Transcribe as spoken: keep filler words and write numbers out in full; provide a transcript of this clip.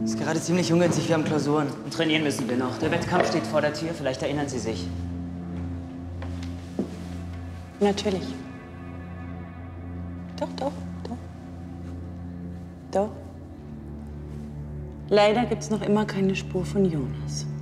Ist gerade ziemlich ungünstig, wir haben Klausuren. Und trainieren müssen wir noch. Der Wettkampf steht vor der Tür, vielleicht erinnern Sie sich. Natürlich. Doch, doch, doch. Doch. Leider gibt es noch immer keine Spur von Jonas.